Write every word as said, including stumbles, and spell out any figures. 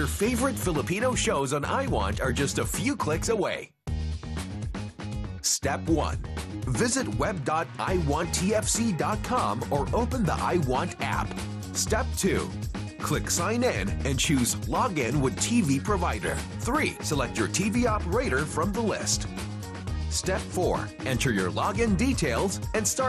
Your favorite Filipino shows on iWant are just a few clicks away. Step one. Visit web dot i want t f c dot com or open the iWant app. Step two. Click Sign In and choose Login with T V Provider. three. Select your T V operator from the list. Step four. Enter your login details and start